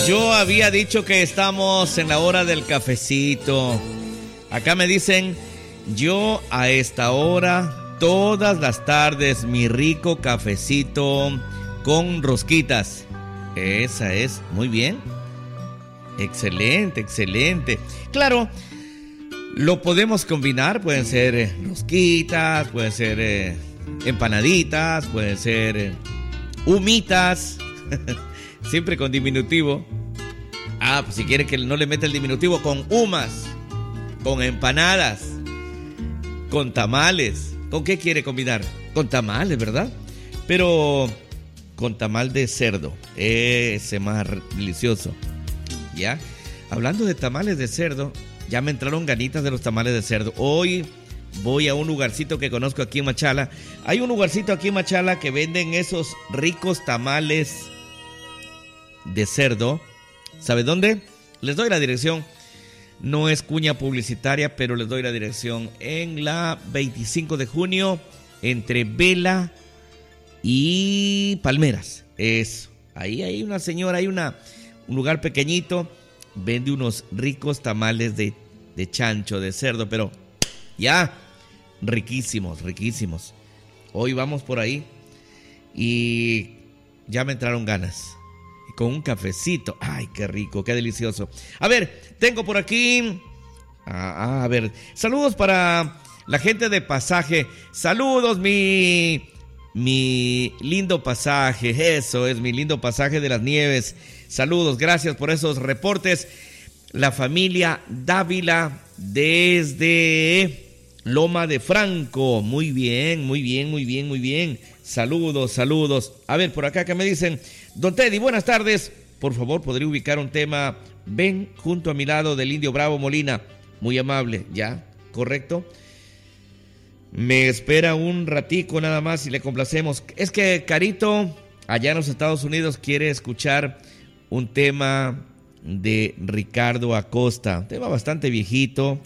Yo había dicho que estamos en la hora del cafecito. Acá me dicen, yo a esta hora, todas las tardes, mi rico cafecito con rosquitas. Esa es, muy bien. Excelente, excelente. Claro, lo podemos combinar, pueden ser rosquitas, pueden ser empanaditas, pueden ser humitas, siempre con diminutivo. Ah, pues si quiere que no le meta el diminutivo, con humas, con empanadas, con tamales. ¿Con qué quiere combinar? Con tamales, ¿verdad? Pero con tamal de cerdo, ese más delicioso. ¿Ya? Hablando de tamales de cerdo, ya me entraron ganitas de los tamales de cerdo. Hoy voy a un lugarcito que conozco aquí en Machala. Hay un lugarcito aquí en Machala que venden esos ricos tamales de cerdo. ¿Sabe dónde? Les doy la dirección. No es cuña publicitaria, pero les doy la dirección. En la 25 de junio, entre Vela y Palmeras. Eso. Ahí hay una señora, hay un lugar pequeñito, vende unos ricos tamales de chancho, de cerdo, pero ya, riquísimos, riquísimos. Hoy vamos por ahí y ya me entraron ganas. Con un cafecito, ay, qué rico, qué delicioso. A ver, tengo por aquí, a ver, saludos para la gente de Pasaje. Saludos, mi lindo Pasaje, eso es mi lindo Pasaje de las Nieves. Saludos, gracias por esos reportes. La familia Dávila desde Loma de Franco. Muy bien, muy bien, muy bien, muy bien. Saludos, saludos. A ver, por acá que me dicen, don Teddy, buenas tardes. Por favor, ¿podría ubicar un tema? Ven junto a mi lado del Indio Bravo Molina. Muy amable, ¿ya? ¿Correcto? Me espera un ratico nada más y le complacemos. Es que Carito, allá en los Estados Unidos, quiere escuchar un tema de Ricardo Acosta. Un tema bastante viejito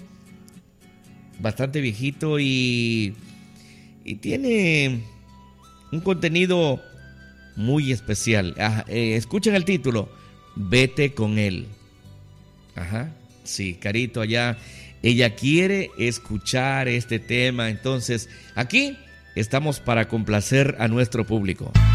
y tiene un contenido muy especial. Escuchen el título, Vete con él. Ajá, sí, Carito allá, ella quiere escuchar este tema. Entonces, aquí estamos para complacer a nuestro público.